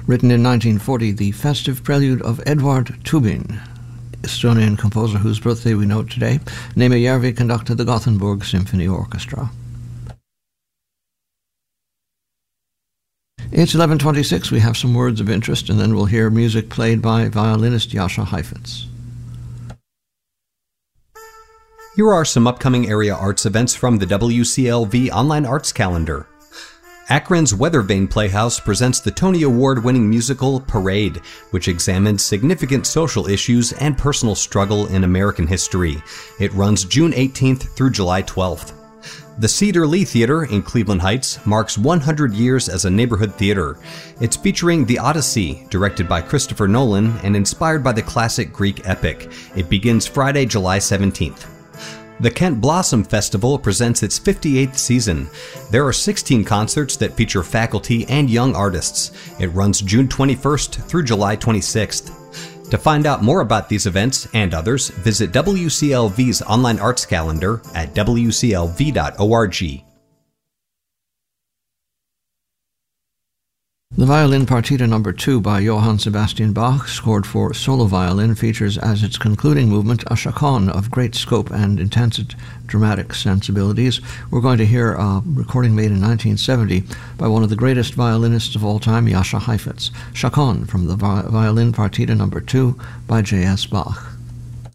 Written in 1940, the festive prelude of Eduard Tubin, Estonian composer whose birthday we note today. Neeme Järvi conducted the Gothenburg Symphony Orchestra. It's 11:26. We have some words of interest, and then we'll hear music played by violinist Jascha Heifetz. Here are some upcoming area arts events from the WCLV Online Arts Calendar. Akron's Weathervane Playhouse presents the Tony Award-winning musical Parade, which examines significant social issues and personal struggle in American history. It runs June 18th through July 12th. The Cedar Lee Theater in Cleveland Heights marks 100 years as a neighborhood theater. It's featuring The Odyssey, directed by Christopher Nolan and inspired by the classic Greek epic. It begins Friday, July 17th. The Kent Blossom Festival presents its 58th season. There are 16 concerts that feature faculty and young artists. It runs June 21st through July 26th. To find out more about these events and others, visit WCLV's online arts calendar at wclv.org. The Violin Partita No. 2 by Johann Sebastian Bach, scored for solo violin, features as its concluding movement a chaconne of great scope and intense dramatic sensibilities. We're going to hear a recording made in 1970 by one of the greatest violinists of all time, Jascha Heifetz. Chaconne from the Violin Partita No. 2 by J.S. Bach.